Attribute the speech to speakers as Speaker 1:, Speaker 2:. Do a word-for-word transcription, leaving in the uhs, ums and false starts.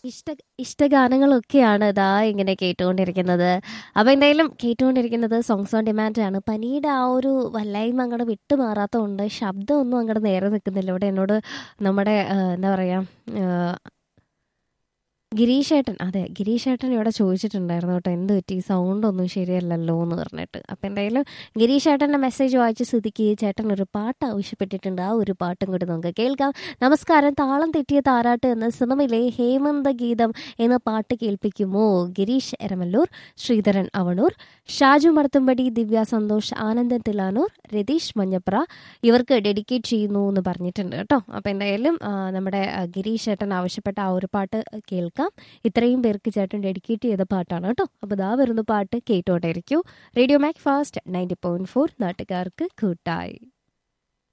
Speaker 1: ഇഷ്ട ഇഷ്ടഗാനങ്ങളൊക്കെയാണ് ഇതാ ഇങ്ങനെ കേട്ടുകൊണ്ടിരിക്കുന്നത്. അപ്പോൾ എന്തായാലും കേട്ടുകൊണ്ടിരിക്കുന്നത് സോങ്സ് ഓൺ ഡിമാൻഡ് ആണ്. പനിയുടെ ആ ഒരു വല്ലായ്മ അങ്ങോട്ട് വിട്ടുമാറാത്തതുകൊണ്ട് ശബ്ദമൊന്നും അങ്ങോട്ട് നേരെ നിൽക്കുന്നില്ല. ഇവിടെ എന്നോട് നമ്മുടെ ആ, എന്താ പറയുക, ഗിരീഷേട്ടൻ, അതെ ഗിരീഷേട്ടൻ ഇവിടെ ചോദിച്ചിട്ടുണ്ടായിരുന്നു കേട്ടോ, എന്ത് പറ്റി സൗണ്ട് ഒന്നും ശരിയല്ലല്ലോ എന്ന് പറഞ്ഞിട്ട്. അപ്പം എന്തായാലും ഗിരീഷേട്ടൻ്റെ മെസ്സേജ് വായിച്ച് സ്ഥിതിക്ക് ചേട്ടൻ ഒരു പാട്ട് ആവശ്യപ്പെട്ടിട്ടുണ്ട്. ആ ഒരു പാട്ടും കൂടി നമുക്ക് കേൾക്കാം. നമസ്കാരം, താളം തെറ്റിയ താരാട്ട് എന്ന സിനിമയിലെ ഹേമന്ത ഗീതം എന്ന പാട്ട് കേൾപ്പിക്കുമോ? ഗിരീഷ് എരമല്ലൂർ, ശ്രീധരൻ അവണൂർ, ഷാജു മടത്തുംപടി, ദിവ്യ സന്തോഷ്, ആനന്ദൻ തിലാനൂർ, രതീഷ് മഞ്ഞപ്ര ഇവർക്ക് ഡെഡിക്കേറ്റ് ചെയ്യുന്നു എന്ന് പറഞ്ഞിട്ടുണ്ട് കേട്ടോ. അപ്പം എന്തായാലും ആ, നമ്മുടെ ആ, ഗിരീഷ് ചേട്ടൻ ആവശ്യപ്പെട്ട ആ ഒരു പാട്ട് കേൾക്കാം. ഇത്രയും പേർക്ക് ചേട്ടൻ ഡെഡിക്കേറ്റ് ചെയ്ത പാട്ടാണ് കേട്ടോ. അപ്പോൾ ഇതാ വരുന്ന പാട്ട് കേട്ടോണ്ടിരിക്കൂ. Radio Mac fast ninety point four നാട്ടുകാർക്ക് കൂട്ടായി.